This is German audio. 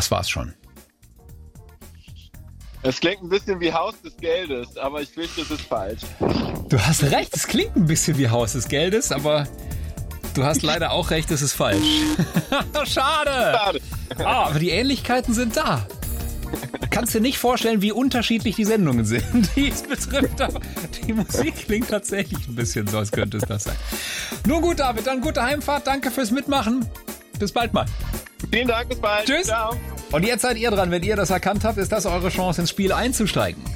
das war's schon. Es klingt ein bisschen wie Haus des Geldes, aber ich fürchte, es ist falsch. Du hast recht, es klingt ein bisschen wie Haus des Geldes, aber du hast leider auch recht, es ist falsch. Schade. Aber die Ähnlichkeiten sind da. Kannst dir nicht vorstellen, wie unterschiedlich die Sendungen sind, die es betrifft, aber die Musik klingt tatsächlich ein bisschen so, als könnte es das sein. Nun gut, David, dann gute Heimfahrt, danke fürs Mitmachen. Bis bald mal. Vielen Dank, bis bald. Tschüss. Ciao. Und jetzt seid ihr dran, wenn ihr das erkannt habt, ist das eure Chance, ins Spiel einzusteigen.